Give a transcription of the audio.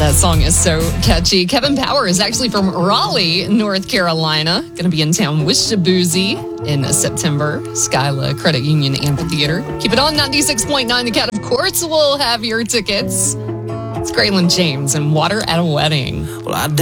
That song is so catchy. Kevin Power is actually from Raleigh, North Carolina. Going to be in town with Shabuzi in September. Skyla Credit Union Amphitheater. Keep it on 96.9 The Cat. Of course, we'll have your tickets. It's Graylin James and Water at a Wedding. Well,